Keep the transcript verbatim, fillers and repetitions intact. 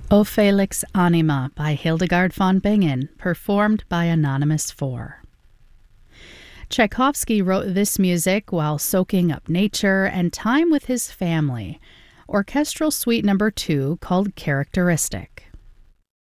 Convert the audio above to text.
O Felix Anima by Hildegard von Bingen, performed by Anonymous four. Tchaikovsky wrote this music while soaking up nature and time with his family. Orchestral Suite Number two, called Characteristic.